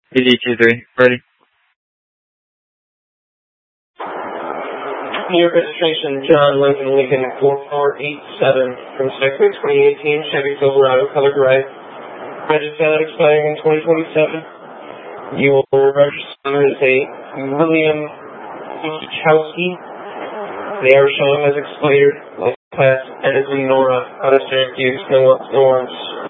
DD23, ready. Your registration, John Lincoln Lincoln 4487 from Sexton 2018 Chevy Silverado, color gray. Registered valid expiring in 2027. You will register as a William Chowski. They are showing as expired. Class Edison Nora out of Syracuse, no warrants.